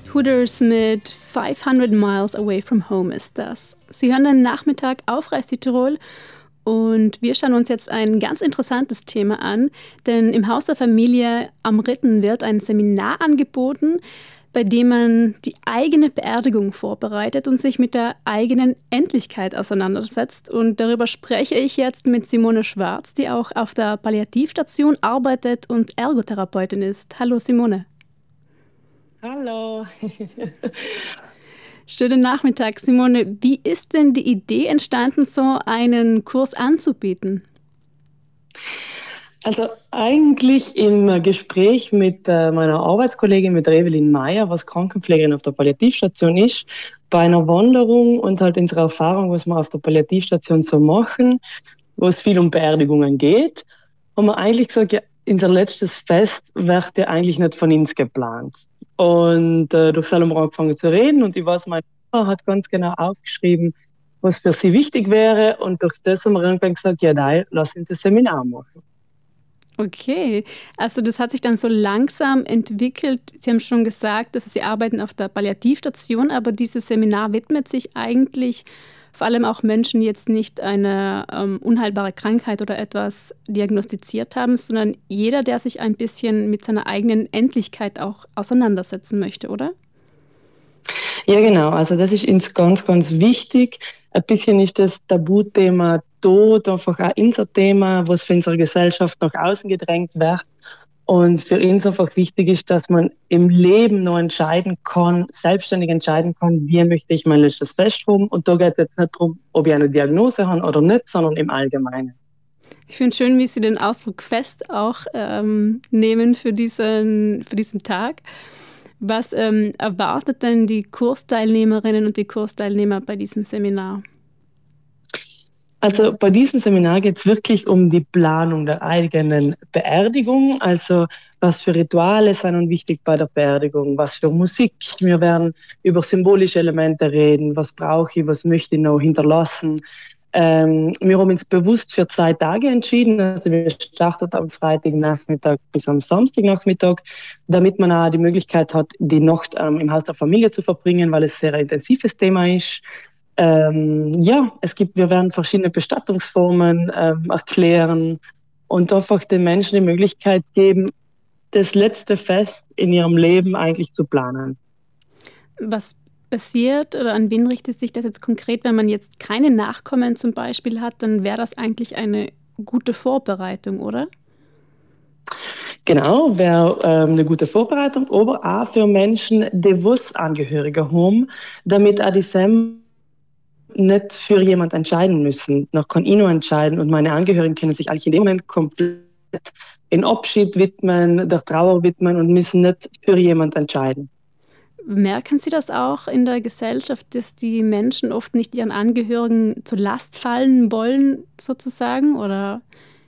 Hooters mit 500 Miles Away from Home ist das. Sie hören den Nachmittag auf Reis Südtirol und wir schauen uns jetzt ein ganz interessantes Thema an, denn im Haus der Familie am Ritten wird ein Seminar angeboten, bei dem man die eigene Beerdigung vorbereitet und sich mit der eigenen Endlichkeit auseinandersetzt. Und darüber spreche ich jetzt mit Simone Schwarz, die auch auf der Palliativstation arbeitet und Ergotherapeutin ist. Hallo Simone. Hallo. Schönen Nachmittag, Simone. Wie ist denn die Idee entstanden, so einen Kurs anzubieten? Also eigentlich im Gespräch mit meiner Arbeitskollegin, mit der Evelyn Meyer, was Krankenpflegerin auf der Palliativstation ist, bei einer Wanderung und halt unserer Erfahrung, was wir auf der Palliativstation so machen, wo es viel um Beerdigungen geht, haben wir eigentlich gesagt, ja, unser letztes Fest wird ja eigentlich nicht von uns geplant. Und durch haben wir angefangen zu reden und ich weiß, meine Mutter hat ganz genau aufgeschrieben, was für sie wichtig wäre und durch das haben wir irgendwann gesagt, ja nein, lass uns ein Seminar machen. Okay, also das hat sich dann so langsam entwickelt. Sie haben schon gesagt, dass Sie arbeiten auf der Palliativstation, aber dieses Seminar widmet sich eigentlich vor allem auch Menschen, die jetzt nicht eine unheilbare Krankheit oder etwas diagnostiziert haben, sondern jeder, der sich ein bisschen mit seiner eigenen Endlichkeit auch auseinandersetzen möchte, oder? Ja, genau. Also das ist uns ganz, ganz wichtig. Ein bisschen ist das Tabuthema Tod einfach auch unser Thema, was für unsere Gesellschaft nach außen gedrängt wird. Und für uns einfach wichtig ist, dass man im Leben noch entscheiden kann, selbstständig entscheiden kann, wie möchte ich mein letztes Fest haben. Und da geht es jetzt nicht darum, ob ich eine Diagnose habe oder nicht, sondern im Allgemeinen. Ich finde es schön, wie Sie den Ausdruck Fest auch nehmen für diesen Tag. Was erwartet denn die Kursteilnehmerinnen und die Kursteilnehmer bei diesem Seminar? Also bei diesem Seminar geht es wirklich um die Planung der eigenen Beerdigung. Also was für Rituale sind und wichtig bei der Beerdigung, was für Musik. Wir werden über symbolische Elemente reden. Was brauche ich, was möchte ich noch hinterlassen. Wir haben uns bewusst für 2 Tage entschieden. Also wir starten am Freitagnachmittag bis am Samstagnachmittag, damit man auch die Möglichkeit hat, die Nacht im Haus der Familie zu verbringen, weil es ein sehr intensives Thema ist. Ja, wir werden verschiedene Bestattungsformen erklären und einfach den Menschen die Möglichkeit geben, das letzte Fest in ihrem Leben eigentlich zu planen. Was passiert oder an wen richtet sich das jetzt konkret, wenn man jetzt keine Nachkommen zum Beispiel hat, dann wäre das eigentlich eine gute Vorbereitung, oder? Genau, wäre eine gute Vorbereitung, aber auch für Menschen, die was Angehörige haben, damit auch die SEM nicht für jemand entscheiden müssen. Noch kann ich nur entscheiden und meine Angehörigen können sich eigentlich in dem Moment komplett in Abschied widmen, der Trauer widmen und müssen nicht für jemand entscheiden. Merken Sie das auch in der Gesellschaft, dass die Menschen oft nicht ihren Angehörigen zur Last fallen wollen, sozusagen? Oder?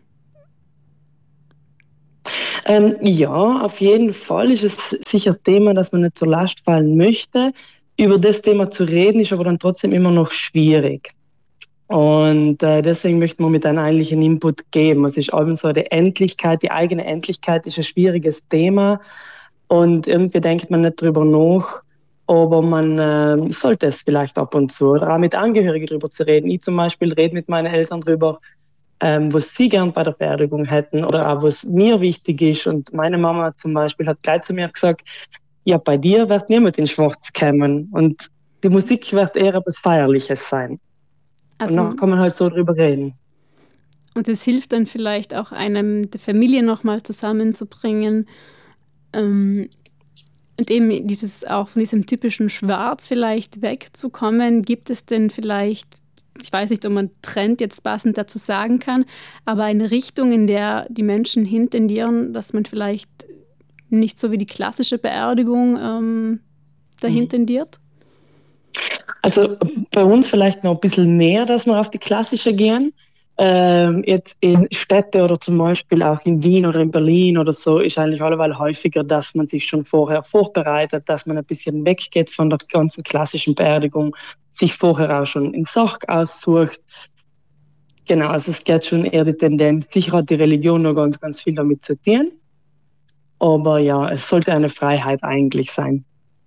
Ja, auf jeden Fall ist es sicher Thema, dass man nicht zur Last fallen möchte. Über das Thema zu reden, ist aber dann trotzdem immer noch schwierig. Und deswegen möchten wir mit einem eigentlichen Input geben. Es ist eben so die Endlichkeit, die eigene Endlichkeit ist ein schwieriges Thema. Und irgendwie denkt man nicht drüber nach, aber man sollte es vielleicht ab und zu. Oder auch mit Angehörigen drüber zu reden. Ich zum Beispiel rede mit meinen Eltern drüber, was sie gern bei der Beerdigung hätten oder auch was mir wichtig ist. Und meine Mama zum Beispiel hat gleich zu mir gesagt, ja, bei dir wird niemand in Schwarz kommen und die Musik wird eher etwas Feierliches sein. Und Also, dann kann man halt so drüber reden. und es hilft dann vielleicht auch einem, die Familie nochmal zusammenzubringen. Ähm, und eben auch von diesem typischen Schwarz vielleicht wegzukommen. Gibt es denn vielleicht, ich weiß nicht, ob man Trend jetzt passend dazu sagen kann, aber eine Richtung, in der die Menschen hintendieren, dass man vielleicht nicht so wie die klassische Beerdigung dahin Mhm. tendiert? Also bei uns vielleicht noch ein bisschen mehr, dass wir auf die klassische gehen. Jetzt in Städte oder zum Beispiel auch in Wien oder in Berlin oder so ist eigentlich alleweil häufiger, dass man sich schon vorher vorbereitet, dass man ein bisschen weggeht von der ganzen klassischen Beerdigung, sich vorher auch schon einen Sarg aussucht. Genau, also es geht schon eher die Tendenz. Sicher hat die Religion noch ganz, ganz viel damit zu tun, aber ja, es sollte eine Freiheit eigentlich sein.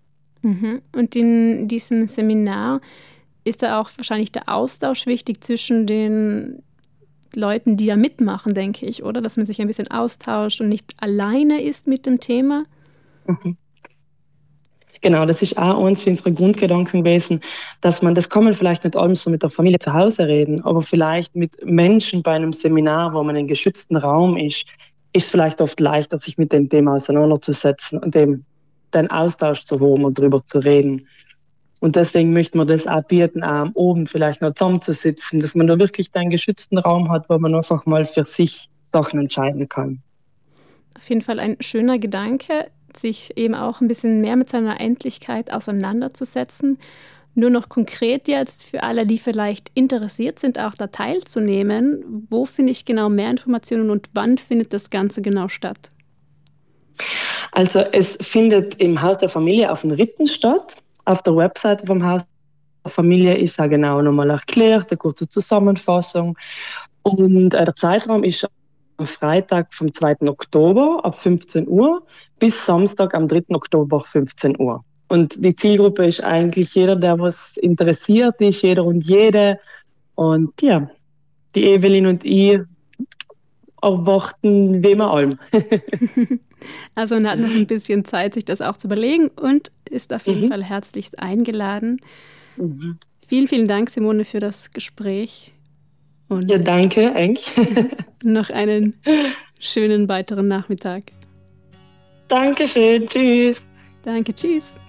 Mhm. Und in diesem Seminar ist da auch wahrscheinlich der Austausch wichtig zwischen den Leuten, die da mitmachen, denke ich, oder? Dass man sich ein bisschen austauscht und nicht alleine ist mit dem Thema. Mhm. Genau, das ist auch eins für unsere Grundgedanken gewesen, dass man, das kann man vielleicht nicht allem so mit der Familie zu Hause reden, aber vielleicht mit Menschen bei einem Seminar, wo man in einem geschützten Raum ist es vielleicht oft leichter, sich mit dem Thema auseinanderzusetzen und dem den Austausch zu haben und darüber zu reden. Und deswegen möchten wir das auch bieten, auch oben vielleicht noch zusammenzusitzen, dass man da wirklich einen geschützten Raum hat, wo man einfach mal für sich Sachen entscheiden kann. Auf jeden Fall ein schöner Gedanke, sich eben auch ein bisschen mehr mit seiner Endlichkeit auseinanderzusetzen. Nur noch konkret jetzt für alle, die vielleicht interessiert sind, auch da teilzunehmen. Wo finde ich genau mehr Informationen und wann findet das Ganze genau statt? Also es findet im Haus der Familie auf den Ritten statt. Auf der Webseite vom Haus der Familie ist auch genau nochmal erklärt, eine kurze Zusammenfassung. Und der Zeitraum ist am Freitag vom 2. Oktober ab 15 Uhr bis Samstag am 3. Oktober 15 Uhr. Und die Zielgruppe ist eigentlich jeder, der was interessiert ist, jeder und jede. Und ja, die Evelyn und ich erwarten wie wir allem. Also man hat noch ein bisschen Zeit, sich das auch zu überlegen und ist auf jeden Mhm. Fall herzlichst eingeladen. Mhm. Vielen, vielen Dank, Simone, für das Gespräch Ja, und danke, Eng. noch einen schönen weiteren Nachmittag. Dankeschön, tschüss. Danke, tschüss.